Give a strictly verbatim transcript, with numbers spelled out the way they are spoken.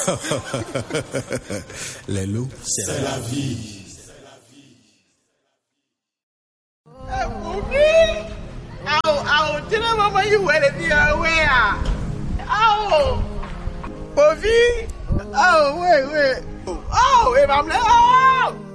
Les loups, c'est la vie. I'll tell you mama you were aware. Oh, Bobby. Oh, wait, wait. Oh, if I'm like, oh.